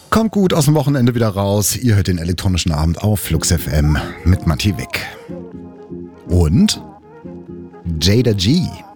Kommt gut aus dem Wochenende wieder raus. Ihr hört den elektronischen Abend auf Flux FM mit Matti Wick. Und Jada G.